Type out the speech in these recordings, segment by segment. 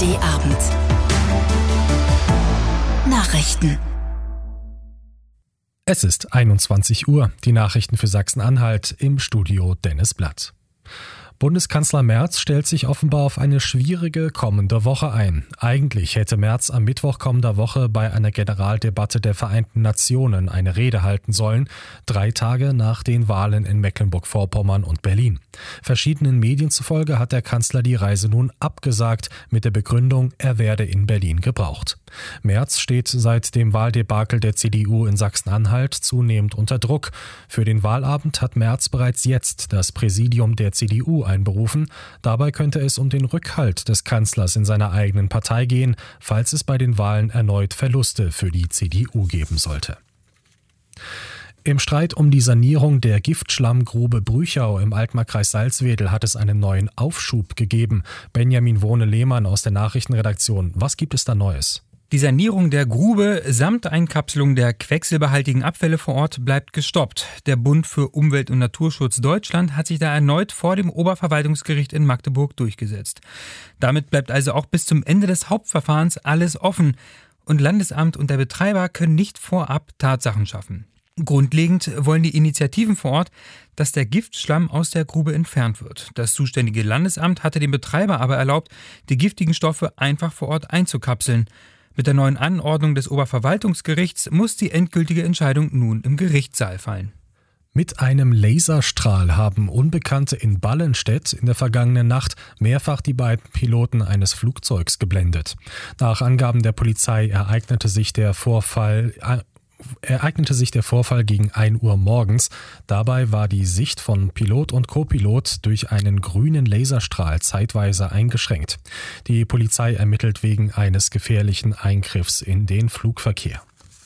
ARD-Abend. Nachrichten. Es ist 21 Uhr. Die Nachrichten für Sachsen-Anhalt, im Studio Dennis Blatt. Bundeskanzler Merz stellt sich offenbar auf eine schwierige kommende Woche ein. Eigentlich hätte Merz am Mittwoch kommender Woche bei einer Generaldebatte der Vereinten Nationen eine Rede halten sollen, 3 Tage nach den Wahlen in Mecklenburg-Vorpommern und Berlin. Verschiedenen Medien zufolge hat der Kanzler die Reise nun abgesagt, mit der Begründung, er werde in Berlin gebraucht. Merz steht seit dem Wahldebakel der CDU in Sachsen-Anhalt zunehmend unter Druck. Für den Wahlabend hat Merz bereits jetzt das Präsidium der CDU einberufen. Dabei könnte es um den Rückhalt des Kanzlers in seiner eigenen Partei gehen, falls es bei den Wahlen erneut Verluste für die CDU geben sollte. Im Streit um die Sanierung der Giftschlammgrube Brüchau im Altmarkkreis Salzwedel hat es einen neuen Aufschub gegeben. Benjamin Wohne-Lehmann aus der Nachrichtenredaktion. Was gibt es da Neues? Die Sanierung der Grube samt Einkapselung der quecksilberhaltigen Abfälle vor Ort bleibt gestoppt. Der Bund für Umwelt- und Naturschutz Deutschland hat sich da erneut vor dem Oberverwaltungsgericht in Magdeburg durchgesetzt. Damit bleibt also auch bis zum Ende des Hauptverfahrens alles offen. Und Landesamt und der Betreiber können nicht vorab Tatsachen schaffen. Grundlegend wollen die Initiativen vor Ort, dass der Giftschlamm aus der Grube entfernt wird. Das zuständige Landesamt hatte dem Betreiber aber erlaubt, die giftigen Stoffe einfach vor Ort einzukapseln. Mit der neuen Anordnung des Oberverwaltungsgerichts muss die endgültige Entscheidung nun im Gerichtssaal fallen. Mit einem Laserstrahl haben Unbekannte in Ballenstedt in der vergangenen Nacht mehrfach die beiden Piloten eines Flugzeugs geblendet. Nach Angaben der Polizei ereignete sich der Vorfall gegen 1 Uhr morgens. Dabei war die Sicht von Pilot und Co-Pilot durch einen grünen Laserstrahl zeitweise eingeschränkt. Die Polizei ermittelt wegen eines gefährlichen Eingriffs in den Flugverkehr.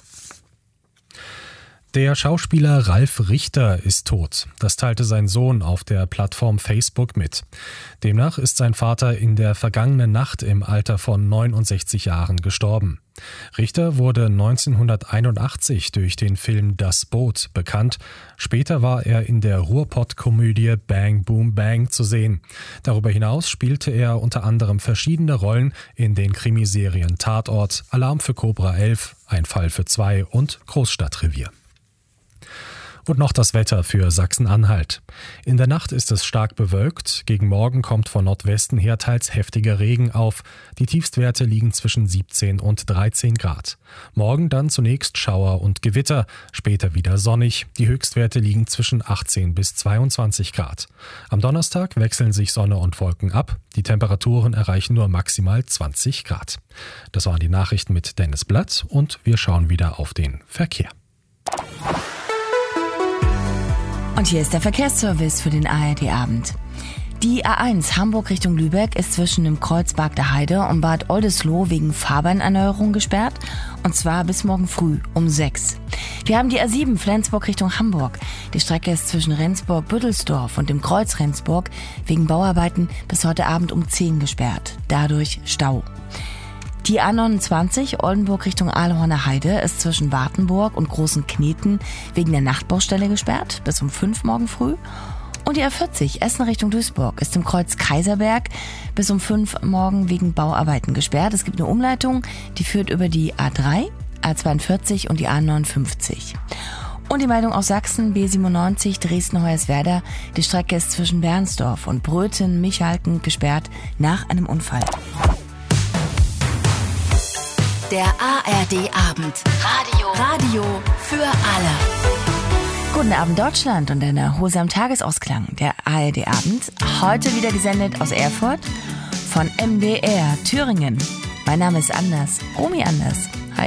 Der Schauspieler Ralf Richter ist tot. Das teilte sein Sohn auf der Plattform Facebook mit. Demnach ist sein Vater in der vergangenen Nacht im Alter von 69 Jahren gestorben. Richter wurde 1981 durch den Film Das Boot bekannt. Später war er in der Ruhrpott-Komödie Bang Boom Bang zu sehen. Darüber hinaus spielte er unter anderem verschiedene Rollen in den Krimiserien Tatort, Alarm für Cobra 11, Ein Fall für zwei und Großstadtrevier. Und noch das Wetter für Sachsen-Anhalt. In der Nacht ist es stark bewölkt. Gegen Morgen kommt von Nordwesten her teils heftiger Regen auf. Die Tiefstwerte liegen zwischen 17 und 13 Grad. Morgen dann zunächst Schauer und Gewitter, später wieder sonnig. Die Höchstwerte liegen zwischen 18 bis 22 Grad. Am Donnerstag wechseln sich Sonne und Wolken ab. Die Temperaturen erreichen nur maximal 20 Grad. Das waren die Nachrichten mit Dennis Blatt und wir schauen wieder auf den Verkehr. Und hier ist der Verkehrsservice für den ARD-Abend. Die A1 Hamburg Richtung Lübeck ist zwischen dem Kreuz Bagder Heide und Bad Oldesloe wegen Fahrbahnerneuerung gesperrt. Und zwar bis morgen früh um 6. Wir haben die A7 Flensburg Richtung Hamburg. Die Strecke ist zwischen Rendsburg-Büttelsdorf und dem Kreuz Rendsburg wegen Bauarbeiten bis heute Abend um 10 gesperrt. Dadurch Stau. Die A29 Oldenburg Richtung Ahlhorner Heide ist zwischen Wartenburg und Großen Kneten wegen der Nachtbaustelle gesperrt, bis um 5 morgen früh. Und die A40 Essen Richtung Duisburg ist im Kreuz Kaiserberg bis um 5 morgen wegen Bauarbeiten gesperrt. Es gibt eine Umleitung, die führt über die A3, A42 und die A59. Und die Meldung aus Sachsen, B97 Dresden-Hoyerswerda. Die Strecke ist zwischen Bernsdorf und Bröthen-Michalken gesperrt nach einem Unfall. Der ARD-Abend. Radio für alle. Guten Abend Deutschland und eine Hose am Tagesausklang. Der ARD-Abend. Heute wieder gesendet aus Erfurt von MDR Thüringen. Mein Name ist Anders, Romy Anders.